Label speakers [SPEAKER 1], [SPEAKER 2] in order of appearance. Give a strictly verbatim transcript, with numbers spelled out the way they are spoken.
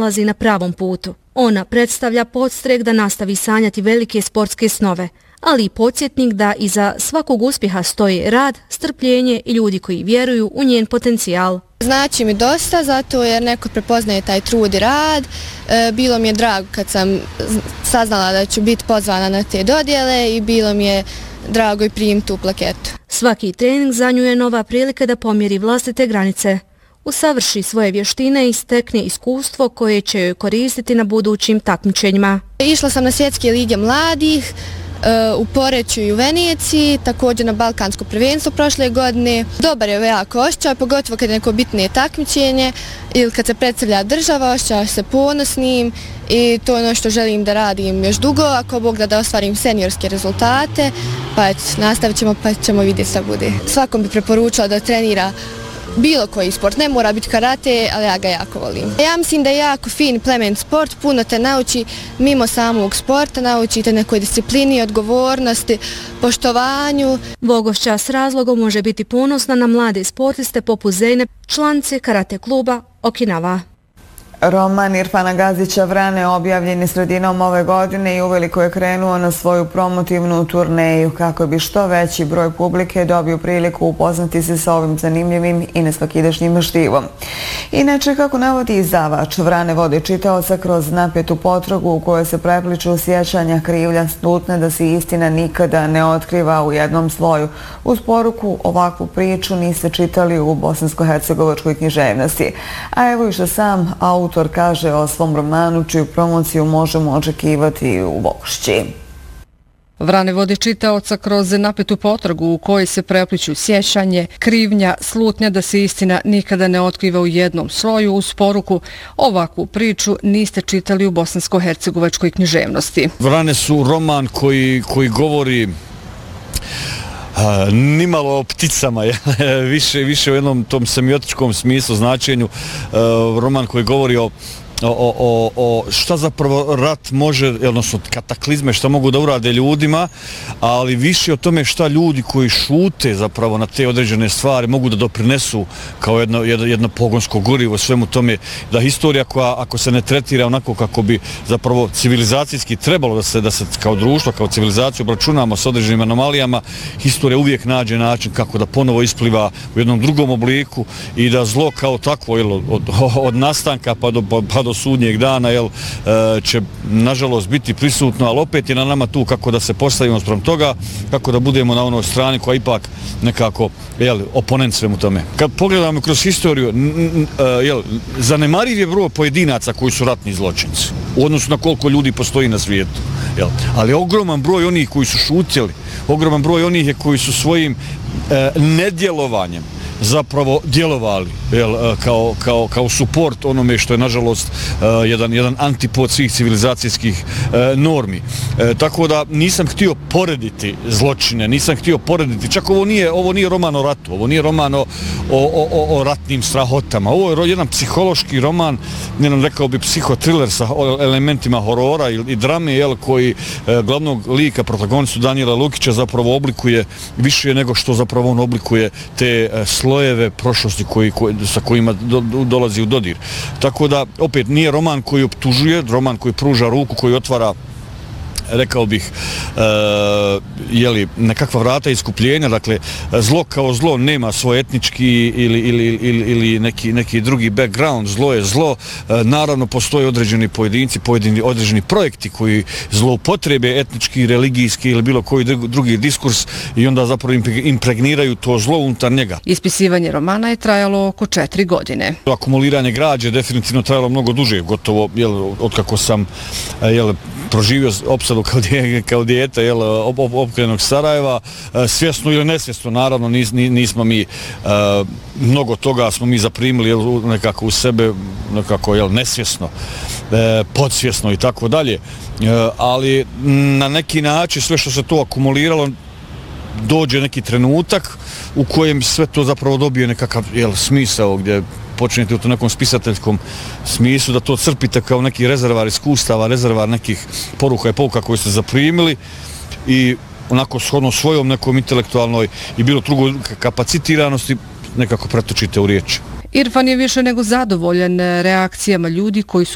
[SPEAKER 1] nalazi na pravom putu. Ona predstavlja podstrek da nastavi sanjati velike sportske snove, ali i podsjetnik da iza svakog uspjeha stoji rad, strpljenje i ljudi koji vjeruju u njen potencijal.
[SPEAKER 2] Znači mi dosta, zato jer neko prepoznaje taj trud i rad. E, bilo mi je drago kad sam saznala da ću biti pozvana na te dodjele i bilo mi je drago i primiti tu plaketu.
[SPEAKER 1] Svaki trening za nju je nova prilika da pomjeri vlastite granice, usavrši svoje vještine i stekne iskustvo koje će joj koristiti na budućim takmičenjima.
[SPEAKER 2] Išla sam na svjetske lige mladih, u Poreču i u Veneciji, također na balkansko prvenstvo prošle godine. Dobar je jako osjećaj, pogotovo kad je neko bitnije takmičenje ili kad se predstavlja država, osjećaš se ponosnim i to je ono što želim da radim još dugo, ako Bog da da ostvarim seniorske rezultate, pa eto, nastavit ćemo pa ćemo vidjeti šta bude. Svakom bi preporučila da trenira bilo koji sport, ne mora biti karate, ali ja ga jako volim. Ja mislim da je jako fin, plemen sport, puno te nauči mimo samog sporta, naučite nekoj disciplini, odgovornosti, poštovanju.
[SPEAKER 1] Vogošća s razlogom može biti ponosna na mlade sportiste poput Zejne, članice karate kluba Okinawa.
[SPEAKER 3] Roman Irfana Gazića Vrane objavljen je sredinom ove godine i uveliko je krenuo na svoju promotivnu turneju kako bi što veći broj publike dobio priliku upoznati se sa ovim zanimljivim i nesvakidašnjim štivom. Inače, kako navodi izdavač, Vrane vodi čitaoca kroz napetu potragu u kojoj se prepliču sjećanja, krivlja, slutne da se istina nikada ne otkriva u jednom sloju. Uz poruku, ovakvu priču niste čitali u bosansko-hercegovačkoj književnosti. A evo i što sam autor Autor kaže o svom romanu, čiju promociju možemo očekivati u Vogošći.
[SPEAKER 4] Vrane vodi čitaoca kroz napetu potragu u kojoj se prepliču sjećanje, krivnja, slutnja da se istina nikada ne otkriva u jednom sloju uz poruku ovakvu priču niste čitali u bosansko-hercegovačkoj književnosti.
[SPEAKER 5] Vrane su roman koji, koji govori Uh, nimalo o pticama, više, više u jednom tom semiotičkom smislu, značenju, uh, roman koji govori o O, o, o šta zapravo rat može, odnosno kataklizme, šta mogu da urade ljudima, ali više o tome šta ljudi koji šute zapravo na te određene stvari mogu da doprinesu kao jedno, jedno, jedno pogonsko gorivo svemu tome, da historija koja ako se ne tretira onako kako bi zapravo civilizacijski trebalo da se, da se kao društvo, kao civilizaciju obračunamo s određenim anomalijama, historija uvijek nađe način kako da ponovo ispliva u jednom drugom obliku i da zlo kao takvo jel, od, od, od nastanka pa do, pa do do sudnjeg dana jel, će nažalost biti prisutno, ali opet je na nama tu kako da se postavimo sprem toga, kako da budemo na onoj strani koja ipak nekako jel, oponent svemu tome. Kad pogledamo kroz historiju, jel, zanemariv je broj pojedinaca koji su ratni zločinci u odnosu na koliko ljudi postoji na svijetu. Jel. Ali ogroman broj onih koji su šutjeli, ogroman broj onih koji su svojim e, nedjelovanjem zapravo djelovali jel, kao, kao, kao suport onome što je nažalost uh, jedan, jedan antipod svih civilizacijskih uh, normi. Uh, tako da nisam htio porediti zločine, nisam htio porediti, čak ovo nije, ovo nije roman o ratu, ovo nije roman o, o, o, o ratnim strahotama, ovo je jedan psihološki roman, jedan rekao bi psihotriler sa elementima horora i, i drame, jel, koji uh, glavnog lika, protagonistu Danijela Lukića zapravo oblikuje više nego što zapravo on oblikuje te uh, slojeve prošlosti koji, koji, sa kojima do, dolazi u dodir. Tako da, opet, nije roman koji optužuje, roman koji pruža ruku, koji otvara, rekao bih, e, jeli, nekakva vrata iskupljenja, dakle, zlo kao zlo nema svoj etnički ili, ili, ili, ili neki, neki drugi background, zlo je zlo, e, naravno postoje određeni pojedinci, pojedini, određeni projekti koji zloupotrebe etnički, religijski ili bilo koji drugi diskurs i onda zapravo impregniraju to zlo unutar njega.
[SPEAKER 4] Ispisivanje romana je trajalo oko četiri godine.
[SPEAKER 5] Akumuliranje građe definitivno trajalo mnogo duže, gotovo, jel, otkako sam, jel, proživio opsadu kao, dje, kao dijete jel, op, op, opkrenog Sarajeva, svjesno ili nesvjesno, naravno nis, nismo mi, uh, mnogo toga smo mi zaprimili jel, nekako u sebe, nekako jel, nesvjesno, uh, podsvjesno i tako dalje, uh, ali na neki način sve što se to akumuliralo dođe neki trenutak u kojem sve to zapravo dobije nekakav jel, smisao gdje počinjete u tom nekom spisateljskom smislu, da to crpite kao neki rezervar iskustava, rezervar nekih poruka i pouka koje ste zaprimili i onako shodno svojom nekom intelektualnoj i bilo drugoj kapacitiranosti nekako pretočite u riječ.
[SPEAKER 4] Irfan je više nego zadovoljan reakcijama ljudi koji su